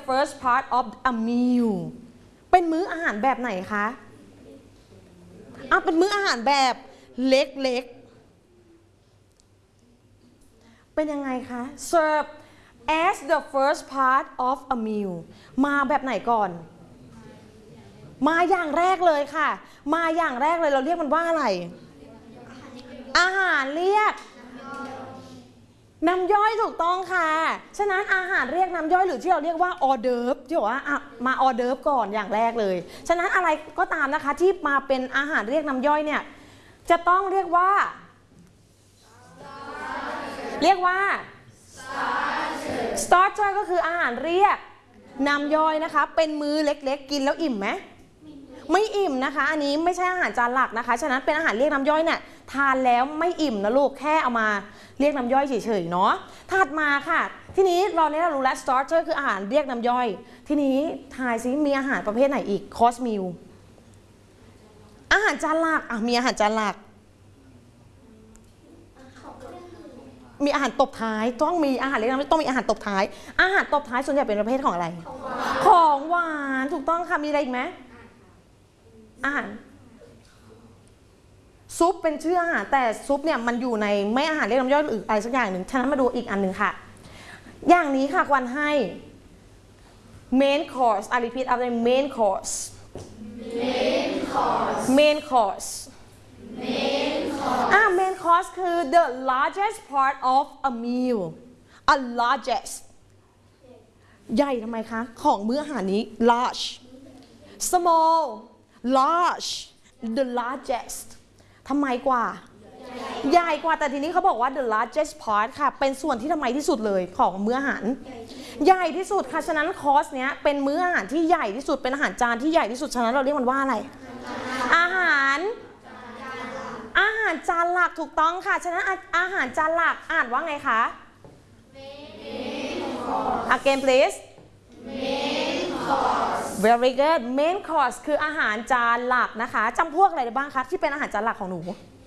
first part of a meal เป็นมื้ออาหารแบบไหนคะเป็นมื้ออาหารแบบเล็กๆเป็นยังไงคะ serve as the first part of a meal มาแบบไหนก่อนมาอย่างแรกเลยค่ะมาอย่างแรกเลยเราเรียกมันว่าอะไรอาหารเรียกน้ำย่อยถูกต้องค่ะฉะนั้นอาหารเรียกน้ำย่อยหรือที่เราเรียกว่าออเดิร์ฟที่บอกว่ามาออเดิร์ฟก่อนอย่างแรกเลยฉะนั้นอะไรก็ตามนะคะที่มาเป็นอาหารเรียกน้ำย่อยเนี่ยจะต้องเรียกว่าstarter ก็คืออาหารเรียกน้ำย่อยนะคะเป็นมื้อเล็กๆกินแล้วอิ่มไหมไม่อิ่มนะคะอันนี้ไม่ใช่อาหารจานหลักนะคะฉะนั้นเป็นอาหารเรียกน้ำย่อยเนี่ยทานแล้วไม่อิ่มนะลูกแค่เอามาเรียกน้ำย่อยเฉยๆเนาะถัดมาค่ะทีนี้เรารู้แล้ว starter คืออาหารเรียกน้ำย่อยทีนี้ทายซิมีอาหารประเภทไหนอีก course meal อาหารจานหลักมีอาหารจานหลักมีอาหารตบท้ายต้องมีอาหารเรียกน้ำต้องมีอาหารตบท้ายอาหารตบท้ายส่วนใหญ่เป็นประเภทของอะไรของหวานถูกต้องค่ะมีอะไรอีกไหมอาหารซุปเป็นชื่ออาหารแต่ซุปเนี่ยมันอยู่ในไม่อาหารเรียกน้ำย่อยหรืออะไรสักอย่างหนึ่งฉะนั้นมาดูอีกอันหนึ่งค่ะอย่างนี้ค่ะควันให้ main course I repeat after main course main course main course คือ the largest part of a meal a largest ใหญ่ทำไมคะของมื้ออาหารนี้ large small large the largest ทำไมกว่าใหญ่กว่าแต่ทีนี้เขาบอกว่า the largest part ค่ะเป็นส่วนที่ทำไมที่สุดเลยของมื้ออาหารใหญ่ที่สุดค่ะฉะนั้นคอร์สเนี้ยเป็นมื้ออาหารที่ใหญ่ที่สุดเป็นอาหารจานที่ใหญ่ที่สุดฉะนั้นเราเรียกมันว่าอะไรอาหารจานหลักถูกต้องค่ะฉะนั้นอาหารจานหลักอ่านว่าไงคะ again please very good main course คืออาหารจานหลักนะคะจำพวกอะไรได้บ้างคะที่เป็นอาหารจานหลักของหนู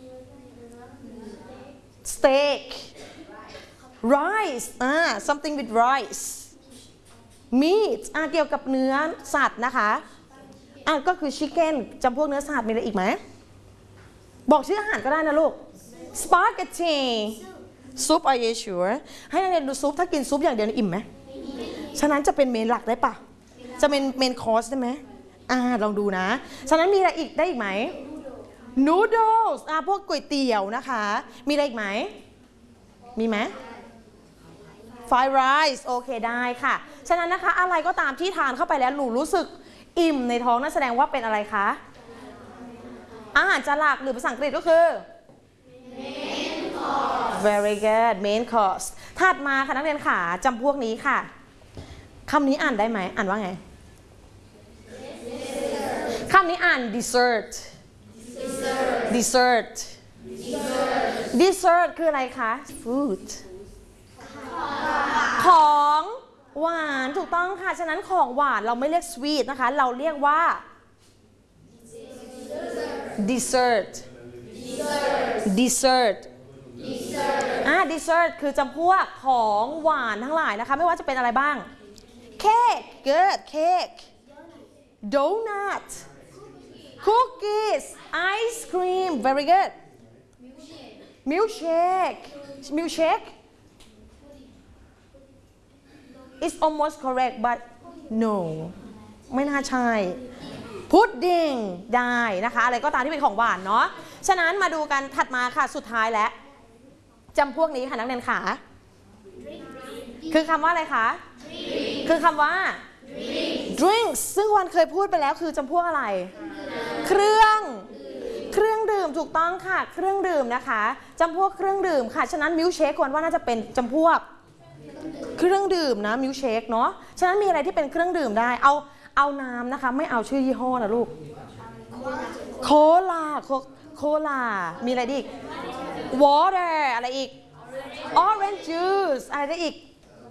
steak rice something with rice meat เกี่ยวกับเนื้อสัตว์นะคะก็คือ chicken จำพวกเนื้อสัตว์มีอะไรอีกไหมบอกชื่ออาหารก็ได้นะลูก spaghetti soup are you sure ให้นักเรียนดูซุปถ้ากินซุปอย่างเดียวอิ่มไหมฉะนั้นจะเป็นเมนหลักได้ปะจะเป็นเมนคอร์สได้ไหมลองดูนะฉะนั้นมีอะไรอีกได้อีกไหม noodles พวกก๋วยเตี๋ยวนะคะมีอะไรอีกไหมมีไหม fried rice โอเคได้ค่ะฉะนั้นนะคะอะไรก็ตามที่ทานเข้าไปแล้วหนูรู้สึกอิ่มในท้องนั่นแสดงว่าเป็นอะไรคะอาหารจานหลักหรือภาษาอังกฤษก็คือ main course very good main course ถัดมาค่ะนักเรียนขาจำพวกนี้ค่ะคำนี้อ่านได้ไหมอ่านว่าไงคำนี้อ่าน dessert คืออะไรคะ food ของหวานถูกต้องค่ะฉะนั้นของหวานเราไม่เรียก sweet นะคะเราเรียกว่าdessert คือจำพวกของหวานทั้งหลายนะคะไม่ว่าจะเป็นอะไรบ้างเค้ก good เค้ก donut cookies ice cream very good milkshake it's almost correct but no ไม่น่าใช่พุดดิ้งได้นะคะอะไรก็ตามที่เป็นของหวานเนาะฉะนั้นมาดูกันถัดมาค่ะสุดท้ายแล้วจำพวกนี้ค่ะนักเรียนขาคือคำว่าอะไรคะคือคำว่า drinks ซึ่งวันเคยพูดไปแล้วคือจำพวกอะไรเครื่องดื่มถูกต้องค่ะเครื่องดื่มนะคะจำพวกเครื่องดื่มค่ะฉะนั้นมิลค์เชควันว่าน่าจะเป็นจำพวกเครื่องดื่มนะมิลค์เชคเนาะฉะนั้นมีอะไรที่เป็นเครื่องดื่มได้เอาน้ำนะคะไม่เอาชื่อยี่ห้อนะลูกโคลามีอะไรอีก water อะไรอีก orange juice อะไรได้อีก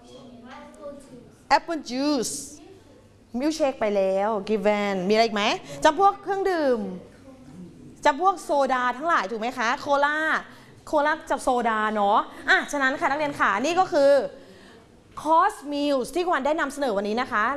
apple juice มิลค์เชคไปแล้วกิฟเวนมีอะไรอีกไหมจำพวกเครื่องดื่มจำพวกโซดาทั้งหลายถูกไหมคะโคลาจับโซดาเนาะฉะนั้นค่ะนักเรียนค่ะนี่ก็คือคอร์สมิลส์ที่ควันได้นำเสนอวันนี้นะคะ